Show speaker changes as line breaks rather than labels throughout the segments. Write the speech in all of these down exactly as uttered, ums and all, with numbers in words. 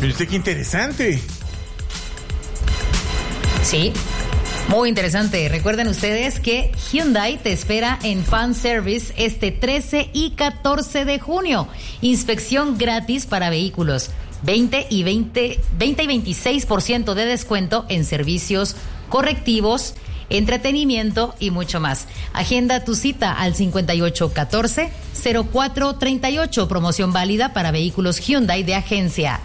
Mire usted qué interesante.
Sí, muy interesante. Recuerden ustedes que Hyundai te espera en Fan Service este trece y catorce de junio. Inspección gratis para vehículos. veinte y veinte, veinte y veintiséis por ciento de descuento en servicios correctivos, entretenimiento y mucho más. Agenda tu cita al cincuenta y ocho catorce cero cuatro treinta y ocho. Promoción válida para vehículos Hyundai de agencia.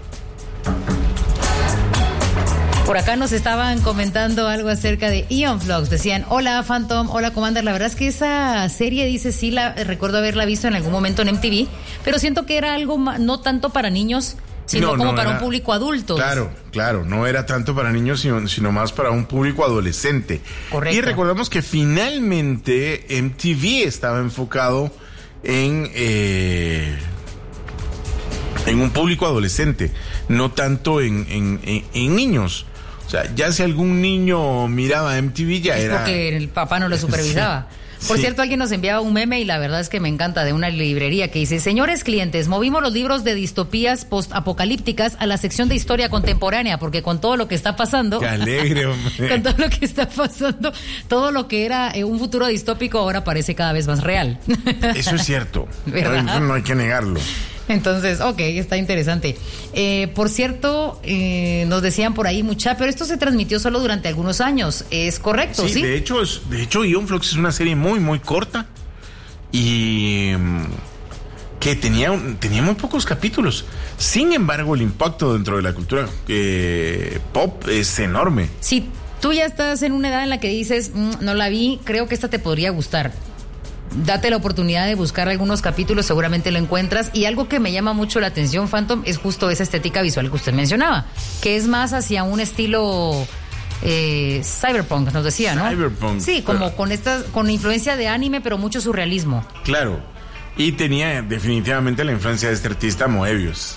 Por acá nos estaban comentando algo acerca de Aeon Flux. Decían, hola Phantom, hola Commander. La verdad es que esa serie, dice, sí, la recuerdo haberla visto en algún momento en M T V, pero siento que era algo no tanto para niños, sino no, como no para era, un público adulto.
Claro, claro, no era tanto para niños, sino, sino más para un público adolescente.
Correcto.
Y recordamos que finalmente M T V estaba enfocado en... Eh, en un público adolescente, no tanto en, en, en, en niños. O sea, ya si algún niño miraba M T V ya
es
era...
porque el papá no lo supervisaba. Sí, Por sí. cierto, alguien nos enviaba un meme y la verdad es que me encanta, de una librería que dice, señores clientes, movimos los libros de distopías post-apocalípticas a la sección de historia contemporánea, porque con todo lo que está pasando...
¡Qué alegre, hombre!
Con todo lo que está pasando, todo lo que era eh, un futuro distópico ahora parece cada vez más real.
Eso es cierto.
¿Verdad?
No, no hay que negarlo.
Entonces, ok, está interesante. Eh, por cierto, eh, nos decían por ahí mucha, pero esto se transmitió solo durante algunos años, ¿es correcto? Sí,
sí? de hecho, es, de hecho, Aeon Flux es una serie muy, muy corta y que tenía, tenía muy pocos capítulos. Sin embargo, el impacto dentro de la cultura eh, pop es enorme.
Si tú ya estás en una edad en la que dices, mmm, no la vi, creo que esta te podría gustar. Date la oportunidad de buscar algunos capítulos, seguramente lo encuentras. Y algo que me llama mucho la atención, Phantom, es justo esa estética visual que usted mencionaba, que es más hacia un estilo eh, cyberpunk, nos decía, ¿no?
Cyberpunk.
Sí, como
pero...
con esta, con influencia de anime, pero mucho surrealismo.
Claro, y tenía definitivamente la influencia de este artista Moebius.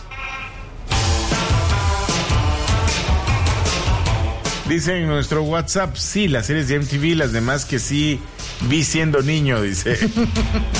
Dice en nuestro WhatsApp, sí, las series de M T V, las demás que sí vi siendo niño, dice.